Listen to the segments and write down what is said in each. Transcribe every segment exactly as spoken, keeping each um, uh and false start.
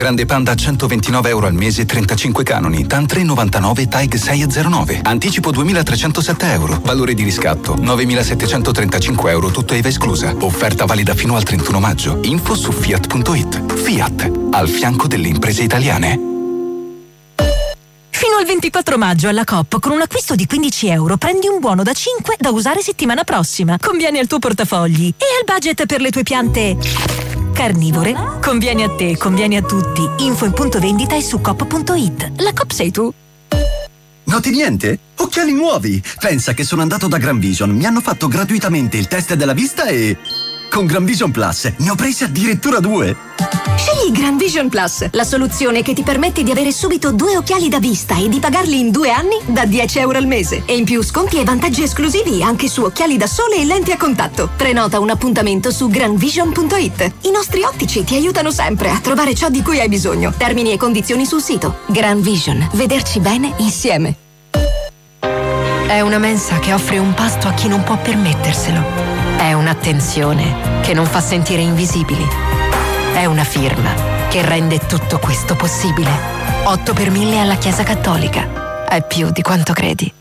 Grande Panda a centoventinove euro al mese, trentacinque canoni. TAN tre virgola novantanove, T A I G sei virgola zero nove. Anticipo duemilatrecentosette euro. Valore di riscatto novemilasettecentotrentacinque euro, tutto I V A esclusa. Offerta valida fino al trentuno maggio. Info su Fiat punto it. Fiat, al fianco delle imprese italiane. Fino al ventiquattro maggio alla Coop, con un acquisto di quindici euro prendi un buono da cinque da usare settimana prossima. Conviene al tuo portafogli e al budget per le tue piante carnivore. Conviene a te, conviene a tutti. Info in punto vendita e su coop punto it. La Coop sei tu. Noti niente? Occhiali nuovi! Pensa che sono andato da Gran Vision, mi hanno fatto gratuitamente il test della vista e... con Gran Vision Plus ne ho presi addirittura due! Scegli Gran Vision Plus, la soluzione che ti permette di avere subito due occhiali da vista e di pagarli in due anni da dieci euro al mese. E in più sconti e vantaggi esclusivi anche su occhiali da sole e lenti a contatto. Prenota un appuntamento su gran vision punto it. I nostri ottici ti aiutano sempre a trovare ciò di cui hai bisogno. Termini e condizioni sul sito. Gran Vision. Vederci bene insieme. È una mensa che offre un pasto a chi non può permetterselo. È un'attenzione che non fa sentire invisibili. È una firma che rende tutto questo possibile. otto per mille alla Chiesa Cattolica. È più di quanto credi.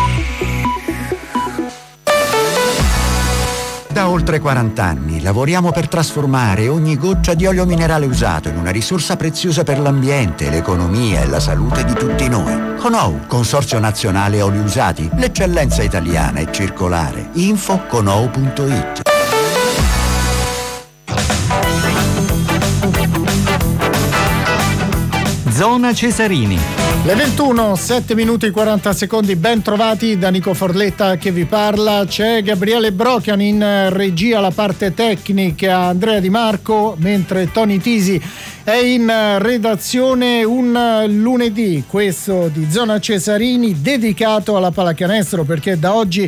Da oltre quaranta anni lavoriamo per trasformare ogni goccia di olio minerale usato in una risorsa preziosa per l'ambiente, l'economia e la salute di tutti noi. Conou, Consorzio Nazionale Oli Usati, l'eccellenza italiana è circolare. Info conou punto it. Zona Cesarini. Le ventuno, sette minuti e quaranta secondi, ben trovati da Nico Forletta che vi parla. C'è Gabriele Brochian in regia, la parte tecnica, Andrea Di Marco, mentre Tony Tisi è in redazione. Un lunedì, questo di Zona Cesarini, dedicato alla pallacanestro, perché da oggi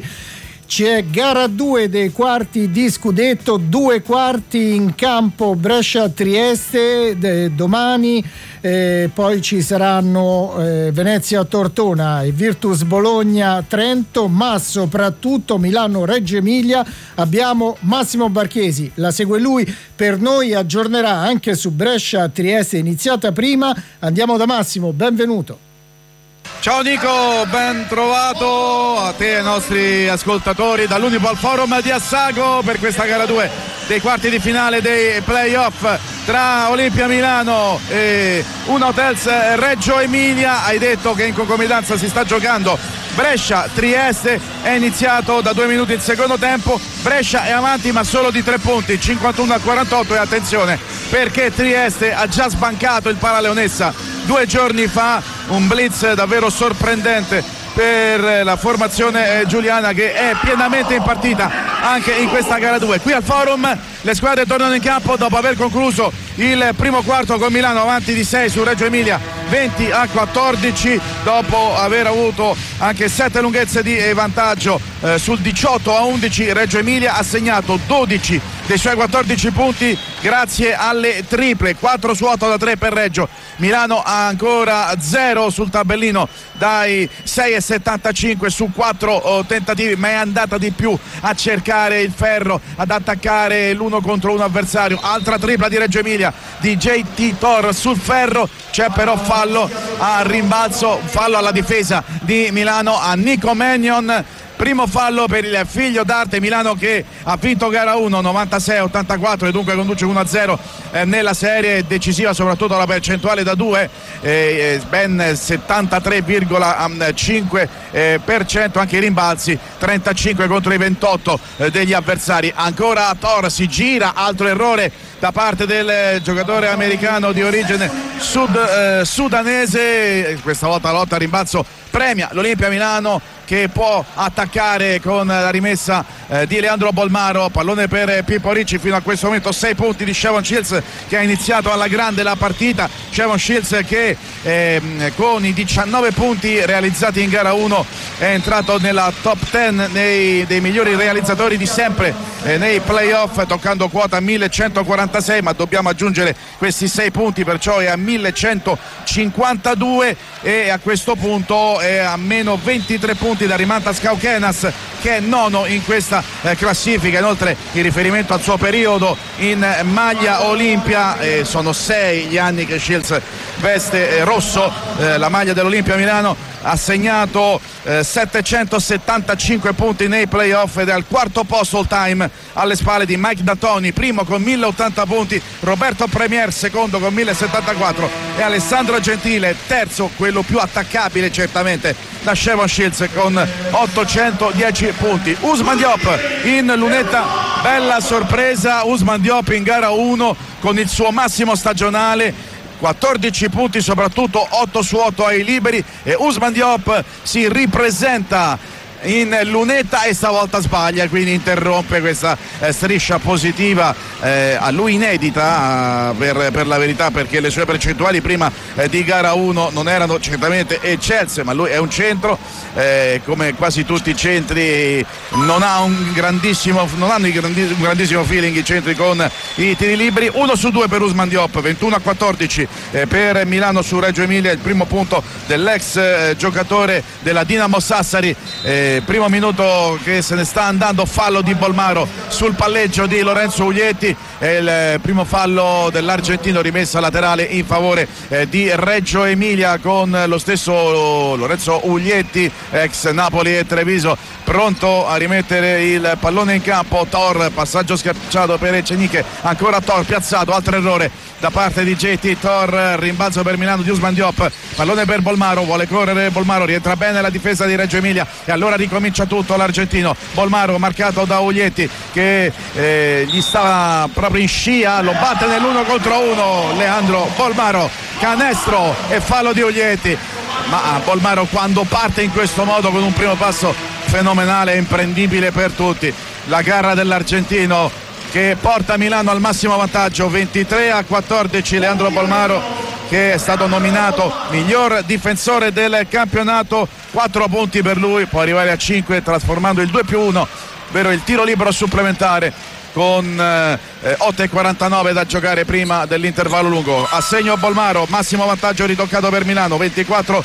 c'è gara due dei quarti di scudetto, due quarti in campo Brescia-Trieste de, domani, eh, poi ci saranno eh, Venezia-Tortona e Virtus Bologna-Trento, ma soprattutto Milano-Reggio Emilia. Abbiamo Massimo Barchesi, la segue lui, per noi aggiornerà anche su Brescia-Trieste iniziata prima. Andiamo da Massimo, benvenuto. Ciao Nico, ben trovato a te e ai nostri ascoltatori dall'Unipol Forum di Assago per questa gara due dei quarti di finale dei playoff tra Olimpia Milano e Uno Hotels Reggio Emilia. Hai detto che in concomitanza si sta giocando Brescia-Trieste, è iniziato da due minuti il secondo tempo, Brescia è avanti ma solo di tre punti, cinquantuno a quarantotto, e attenzione perché Trieste ha già sbancato il Paraleonessa due giorni fa, un blitz davvero sorprendente per la formazione giuliana che è pienamente in partita anche in questa gara due. Qui al Forum le squadre tornano in campo dopo aver concluso il primo quarto con Milano avanti di sei su Reggio Emilia, venti a quattordici, dopo aver avuto anche sette lunghezze di vantaggio eh, sul diciotto a undici. Reggio Emilia ha segnato dodici dei suoi quattordici punti grazie alle triple, quattro su otto da tre per Reggio. Milano ha ancora zero sul tabellino dai sei e settantacinque su quattro oh, tentativi, ma è andata di più a cercare il ferro, ad attaccare l'uno contro uno avversario. Altra tripla di Reggio Emilia di J T Tor sul ferro, c'è però fallo a rimbalzo, fallo alla difesa di Milano a Nico Mannion. Primo fallo per il figlio d'arte Milano, che ha vinto gara uno novantasei a ottantaquattro e dunque conduce uno a zero eh, nella serie, decisiva soprattutto la percentuale da due, eh, ben settantatré virgola cinque per cento, anche i rimbalzi trentacinque contro i ventotto eh, degli avversari. Ancora Tor si gira, altro errore da parte del giocatore americano di origine sud, eh, sudanese. Questa volta la lotta a rimbalzo premia l'Olimpia Milano, che può attaccare con la rimessa eh, di Leandro Bolmaro. Pallone per Pippo Ricci, fino a questo momento sei punti di Shavon Shields, che ha iniziato alla grande la partita. Shavon Shields che eh, con i diciannove punti realizzati in gara uno è entrato nella top dieci nei, dei migliori realizzatori di sempre eh, nei playoff, toccando quota millecentoquarantasei, ma dobbiamo aggiungere questi sei punti, perciò è a millecentocinquantadue e a questo punto è a meno ventitré punti da Rimanta Skaukenas, che è nono in questa questa eh, classifica. Inoltre in riferimento al suo periodo in maglia Olimpia, eh, sono sei gli anni che Shields veste eh, rosso eh, la maglia dell'Olimpia Milano, ha segnato eh, settecentosettantacinque punti nei playoff ed è al quarto posto all time, alle spalle di Mike D'Antoni, primo con mille ottanta punti, Roberto Premier secondo con mille settantaquattro e Alessandro Gentile terzo, quello più attaccabile certamente, da Shavon Shields con ottocentodieci punti. Ousmane Diop in lunetta, bella sorpresa, Ousmane Diop in gara uno con il suo massimo stagionale, quattordici punti, soprattutto otto su otto ai liberi, e Ousmane Diop si ripresenta in lunetta e stavolta sbaglia, quindi interrompe questa eh, striscia positiva eh, a lui inedita eh, per, per la verità, perché le sue percentuali prima eh, di gara uno non erano certamente eccelse, ma lui è un centro, eh, come quasi tutti i centri non ha un grandissimo non hanno un grandissimo feeling i centri con i tiri liberi. Uno su due per Ousmane Diop, ventuno a quattordici eh, per Milano su Reggio Emilia, il primo punto dell'ex eh, giocatore della Dinamo Sassari. eh, Primo minuto che se ne sta andando, fallo di Bolmaro sul palleggio di Lorenzo Uglietti, è il primo fallo dell'argentino, rimessa laterale in favore eh, di Reggio Emilia, con lo stesso Lorenzo Uglietti, ex Napoli e Treviso, pronto a rimettere il pallone in campo. Tor, passaggio schiacciato per Eceniche, ancora Tor piazzato, altro errore da parte di J T. Tor, rimbalzo per Milano di Ousmane Diop, pallone per Bolmaro, vuole correre Bolmaro, rientra bene la difesa di Reggio Emilia e allora ricomincia tutto l'argentino. Bolmaro marcato da Uglietti che eh, gli sta proprio in scia, lo batte nell'uno contro uno Leandro Bolmaro, canestro e fallo di Uglietti. Ma Bolmaro quando parte in questo modo con un primo passo fenomenale e imprendibile per tutti, la garra dell'argentino che porta Milano al massimo vantaggio, ventitré a quattordici. Leandro Bolmaro, che è stato nominato miglior difensore del campionato, quattro punti per lui, può arrivare a cinque trasformando il due più uno, ovvero il tiro libero supplementare, con eh, otto e quarantanove da giocare prima dell'intervallo lungo. Assegno Bolmaro, massimo vantaggio ritoccato per Milano, ventiquattro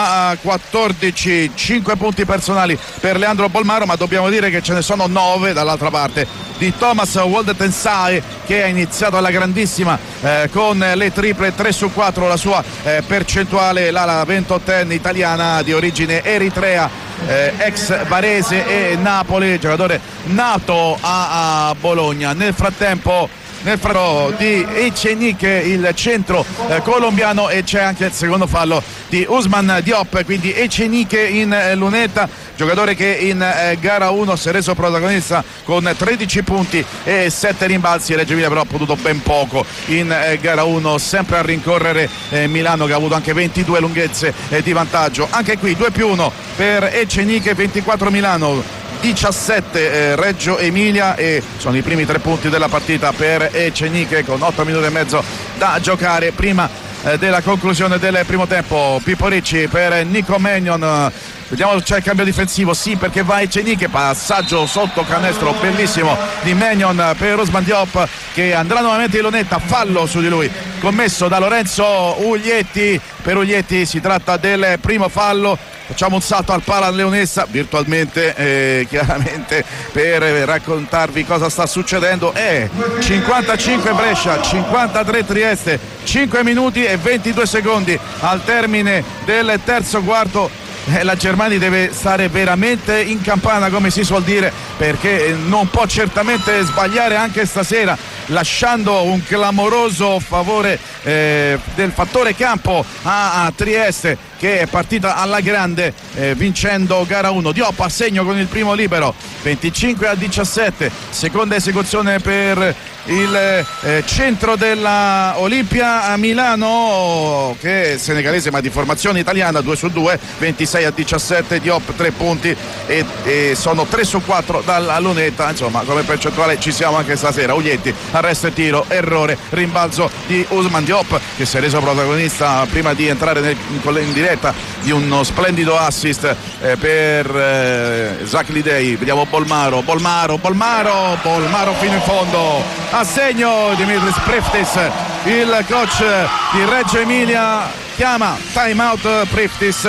a quattordici, cinque punti personali per Leandro Bolmaro, ma dobbiamo dire che ce ne sono nove dall'altra parte di Thomas Woldetensai, che ha iniziato alla grandissima eh, con le triple, tre su quattro la sua eh, percentuale, l'ala ventottenne italiana di origine eritrea, eh, ex Varese e Napoli, giocatore nato a, a Bologna. Nel frattempo nel frattempo di Ecenique il centro eh, colombiano, e c'è anche il secondo fallo di Ousmane Diop, quindi Ecenique in eh, lunetta, giocatore che in eh, gara uno si è reso protagonista con tredici punti e sette rimbalzi. Reggio Emilia però ha potuto ben poco in eh, gara uno, sempre a rincorrere eh, Milano, che ha avuto anche ventidue lunghezze eh, di vantaggio. Anche qui due più uno per Ecenique, ventiquattro Milano, diciassette eh, Reggio Emilia, e sono i primi tre punti della partita per Ecenique con otto minuti e mezzo da giocare prima eh, della conclusione del primo tempo. Pippo Ricci per Nico Mannion, vediamo se c'è il cambio difensivo, sì, perché va Ecenique, passaggio sotto canestro bellissimo di Mannion per Ousmane Diop, che andrà nuovamente in lunetta, fallo su di lui commesso da Lorenzo Uglietti. Per Uglietti si tratta del primo fallo. Facciamo un salto al Pala Leonessa virtualmente, eh, chiaramente, per raccontarvi cosa sta succedendo. È cinquantacinque Brescia, cinquantatré Trieste, cinque minuti e ventidue secondi al termine del terzo quarto. Eh, la Germania deve stare veramente in campana, come si suol dire, perché non può certamente sbagliare anche stasera, lasciando un clamoroso favore eh, del fattore campo a, a Trieste, che è partita alla grande eh, vincendo gara uno. Diop a segno con il primo libero, venticinque a diciassette, seconda esecuzione per il eh, centro della Olimpia a Milano, che è senegalese ma di formazione italiana, due su due, ventisei a diciassette. Diop tre punti e, e sono tre su quattro dalla lunetta, insomma come percentuale ci siamo anche stasera. Uglietti, arresto e tiro, errore, rimbalzo di Ousmane Diop, che si è reso protagonista prima di entrare nel, in, in diretta di uno splendido assist eh, per eh, Zach Lidei. Vediamo Bolmaro, Bolmaro, Bolmaro, Bolmaro fino in fondo, a segno Dimitris Priftis, il coach di Reggio Emilia chiama time out Priftis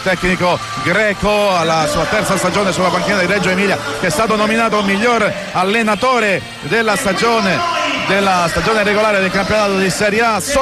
tecnico greco, alla sua terza stagione sulla panchina di Reggio Emilia, che è stato nominato miglior allenatore della stagione della stagione regolare del campionato di Serie A.